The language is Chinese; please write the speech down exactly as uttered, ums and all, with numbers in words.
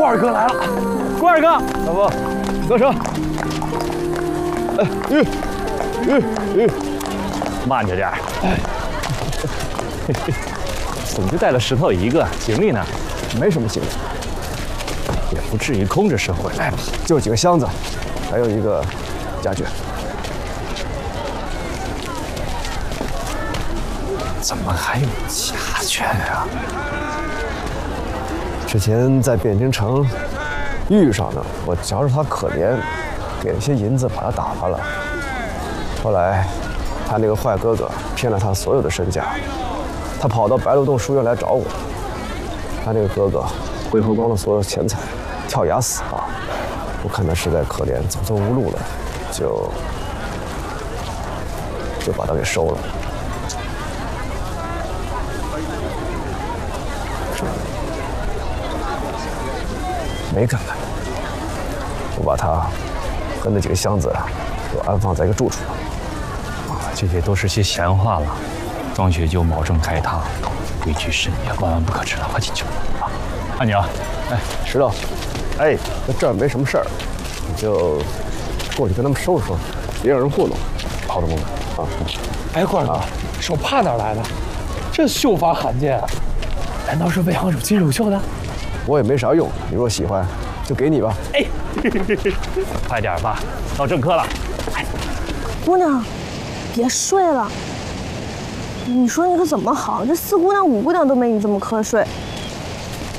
罐儿哥来了，罐儿哥， 老婆，坐车。哎，吁，吁，吁，慢着点儿。哎，怎么就带了石头一个？行李呢？没什么行李，也不至于空着身回来吧？就几个箱子，还有一个家具。怎么还有家眷啊？之前在汴京城遇上的，我瞧着他可怜，给了些银子把他打发了。后来，他那个坏哥哥骗了他所有的身家，他跑到白鹿洞书院来找我。他那个哥哥挥霍光了所有钱财，跳崖死了。我看他实在可怜，走投无路了，就就把他给收了。没跟来，我把他和那几个箱子都安放在一个住处。 啊，这些都是些闲话了。庄学究毛正开膛，规矩甚严，万万不可知了。快进去啊！按钮， 哎，石头，哎，在这儿没什么事儿，你就过去跟他们收拾收拾，别让人糊弄，好的，盟主啊。 哎，罐儿哥，手帕哪来的？这绣法罕见啊！难道是魏行主亲手绣的？ 我也没啥用，你若喜欢，就给你吧。 哎， 快点吧，到正课了。 姑娘，别睡了。你说你可怎么好？这四姑娘、五姑娘都没你这么瞌睡。